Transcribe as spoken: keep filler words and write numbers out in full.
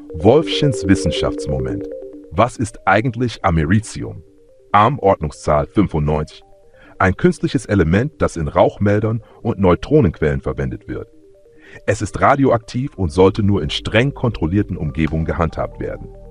Wolfschins Wissenschaftsmoment. Was ist eigentlich Americium? Arm-Ordnungszahl fünfundneunzig. Ein künstliches Element, das in Rauchmeldern und Neutronenquellen verwendet wird. Es ist radioaktiv und sollte nur in streng kontrollierten Umgebungen gehandhabt werden.